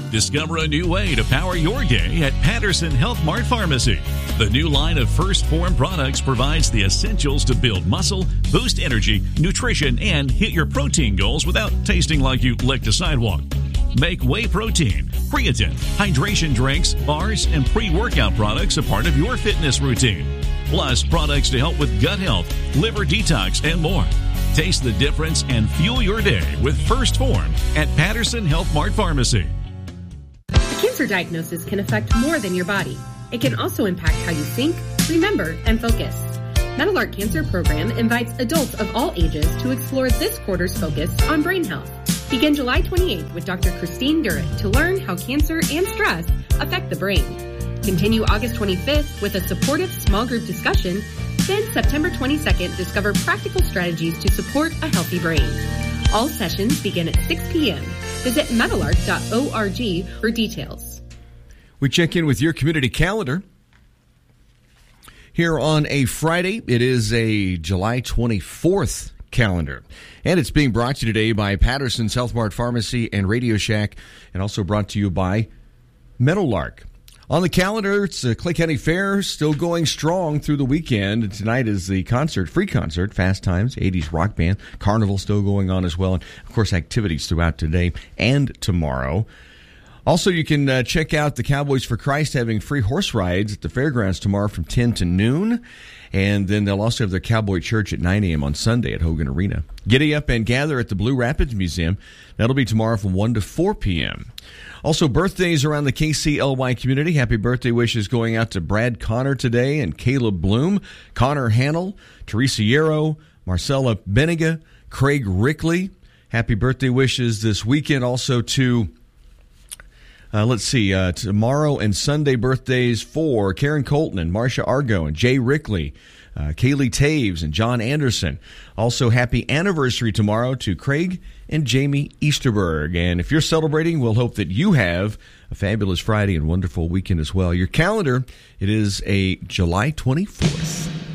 Discover a new way to power your day at Patterson Health Mart Pharmacy. The new line of First Form products provides the essentials to build muscle, boost energy, nutrition, and hit your protein goals without tasting like you licked a sidewalk. Make whey protein, creatine, hydration drinks, bars, and pre-workout products a part of your fitness routine. Plus, products to help with gut health, liver detox, and more. Taste the difference and fuel your day with First Form at Patterson Health Mart Pharmacy. A cancer diagnosis can affect more than your body. It can also impact how you think, remember, and focus. Meadowlark Cancer Program invites adults of all ages to explore this quarter's focus on brain health. Begin July 28th with Dr. Christine Durrett to learn how cancer and stress affect the brain. Continue August 25th with a supportive small group discussion. Then September 22nd, discover practical strategies to support a healthy brain. All sessions begin at 6 p.m. Visit meadowlark.org for details. We check in with your community calendar. Here on a Friday, it is a July 24th calendar. And it's being brought to you today by Patterson's Health Mart Pharmacy and Radio Shack, and also brought to you by Meadowlark. On the calendar, it's the Clay County Fair, still going strong through the weekend. Tonight is the free concert, Fast Times, 80s rock band. Carnival still going on as well. And, of course, activities throughout today and tomorrow. Also, you can check out the Cowboys for Christ having free horse rides at the fairgrounds tomorrow from 10 to noon. And then they'll also have their Cowboy Church at 9 a.m. on Sunday at Hogan Arena. Giddy up and gather at the Blue Rapids Museum. That'll be tomorrow from 1 to 4 p.m. Also, birthdays around the KCLY community. Happy birthday wishes going out to Brad Connor today and Caleb Bloom, Connor Hannell, Teresa Yarrow, Marcella Beniga, Craig Rickley. Happy birthday wishes this weekend also to tomorrow and Sunday birthdays for Karen Colton and Marcia Argo and Jay Rickley, Kaylee Taves and John Anderson. Also, happy anniversary tomorrow to Craig and Jamie Easterberg. And if you're celebrating, we'll hope that you have a fabulous Friday and wonderful weekend as well. Your calendar, it is a July 24th.